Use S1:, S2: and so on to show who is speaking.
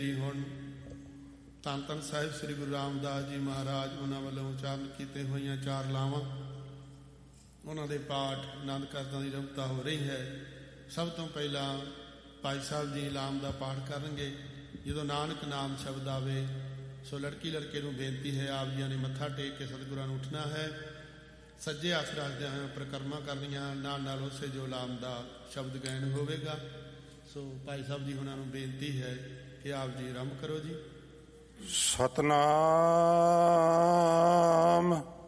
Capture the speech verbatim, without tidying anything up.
S1: ਹੁਣ ਧੰਨ ਧੰਨ ਸਾਹਿਬ ਸ੍ਰੀ ਗੁਰੂ ਰਾਮਦਾਸ ਜੀ ਮਹਾਰਾਜ ਉਹਨਾਂ ਵੱਲੋਂ ਉਚਾਰਨ ਕੀਤੇ ਹੋਈਆਂ ਚਾਰ ਲਾਵਾਂ, ਉਹਨਾਂ ਦੇ ਪਾਠ ਆਨੰਦ ਕਾਰਜਾਂ ਦੀ ਰਮਤਾ ਹੋ ਰਹੀ ਹੈ। ਸਭ ਤੋਂ ਪਹਿਲਾਂ ਭਾਈ ਸਾਹਿਬ ਜੀ ਲਾਮ ਦਾ ਪਾਠ ਕਰਨਗੇ। ਜਦੋਂ ਨਾਨਕ ਨਾਮ ਸ਼ਬਦ ਆਵੇ ਸੋ ਲੜਕੀ ਲੜਕੇ ਨੂੰ ਬੇਨਤੀ ਹੈ, ਆਪ ਜੀਆਂ ਨੇ ਮੱਥਾ ਟੇਕ ਕੇ ਸਤਿਗੁਰਾਂ ਨੂੰ ਉੱਠਣਾ ਹੈ। ਸੱਜੇ ਹੱਥ ਰੱਖਦਿਆਂ ਹੋਇਆ ਪਰਿਕਰਮਾ ਕਰਨੀਆਂ, ਨਾਲ ਨਾਲ ਉਸੇ ਜੋ ਲਾਮ ਦਾ ਸ਼ਬਦ ਗਾਇਨ ਹੋਵੇਗਾ। ਸੋ ਭਾਈ ਸਾਹਿਬ ਜੀ ਉਹਨਾਂ ਨੂੰ ਬੇਨਤੀ ਹੈ ਕਿ ਆਪ ਜੀ ਆਰੰਭ ਕਰੋ ਜੀ।
S2: ਸਤਨਾਮ